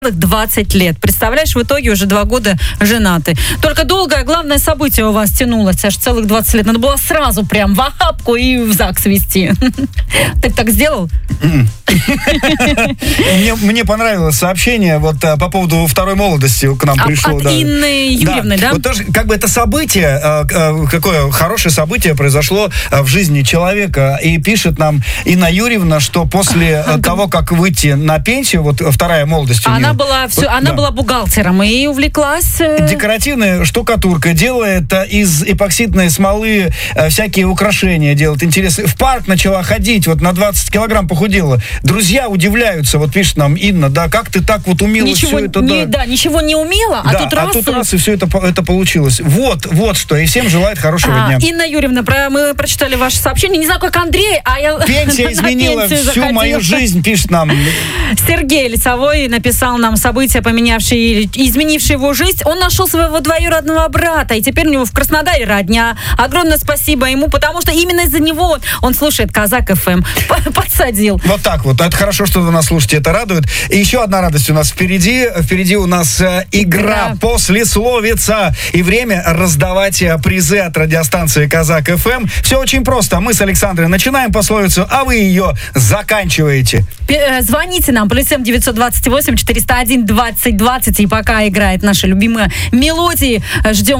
20 лет. Представляешь, в итоге уже 2 года женаты. Только долгое, главное событие у вас тянулось аж целых 20 лет. Надо было сразу прям в охапку и в ЗАГС везти. Ты так сделал? Мне понравилось сообщение вот по поводу второй молодости к нам пришло. От Инны Юрьевны, да? Вот тоже, как бы это событие, какое хорошее событие произошло в жизни человека. И пишет нам Инна Юрьевна, что после того, как выйти на пенсию, вот вторая молодость у нее. Она была бухгалтером и увлеклась... Декоративная штукатурка, делает из эпоксидной смолы всякие украшения, делает интересные. В парк начала ходить, вот на 20 килограмм похудела. Друзья удивляются, вот пишет нам Инна, да, как ты так вот умела все это, ничего не умела, а тут раз и все это получилось. Вот что, и всем желает хорошего дня. Инна Юрьевна, мы прочитали ваше сообщение, не знаю, как Андрей, а я... Пенсия изменила всю мою жизнь, пишет нам. Сергей Лесовой написал нам события, изменившие его жизнь. Он нашел своего двоюродного брата, и теперь у него в Краснодаре родня. Огромное спасибо ему, потому что именно из-за него он слушает Казак ФМ. Подсадил. Вот так вот. Это хорошо, что вы нас слушаете, это радует. И еще одна радость у нас впереди. Впереди у нас игра «Послесловица». И время раздавать призы от радиостанции Казак ФМ. Все очень просто. Мы с Александрой начинаем пословицу, а вы ее заканчиваете. Звоните нам, +7 928 401 20 20. И пока играет наши любимые мелодии, ждем